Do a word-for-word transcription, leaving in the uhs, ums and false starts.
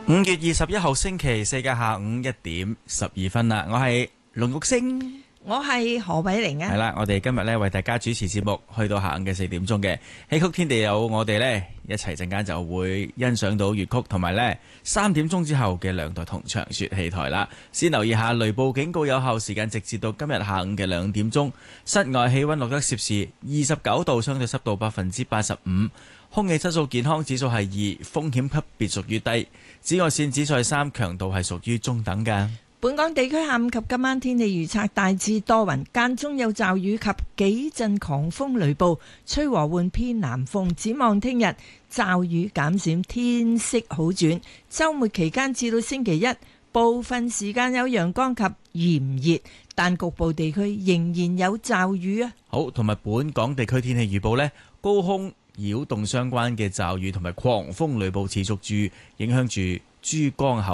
五月二十一號星期四嘅下午一點十二分啦，我係龍玉星， 我係何偉玲啊。 係啦，我哋今日咧為大家主持節目，去到下午嘅四點鐘嘅戲曲天地有我哋咧一齊陣間就會欣賞到粵曲，同埋咧三點鐘之後嘅兩台同場說戲台啦。先留意下雷暴警告有效時間，直至到今日下午嘅兩點鐘。室外氣溫錄得攝氏二十九度，相對濕度百分之八十五，空氣質素健康指數係二，風險級別屬於低。紫外線指數係三，強度係屬於中等㗎。 本港地區下午及今晚天氣預測大致多雲，間中有驟雨及幾陣狂風雷暴，吹和緩偏南風。展望聽日驟雨減少，天色好轉。週末期間至到星期一，部分時間有陽光及炎熱，但局部地區仍然有驟雨啊。 好，同埋本港地區天氣預報呢，高空擾動相關嘅驟雨同埋狂風雷暴持續住，影響住珠江口